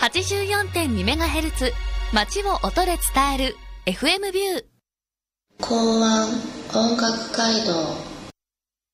84.2MHz 街を音で伝える FM ビュー。 港湾音楽街道。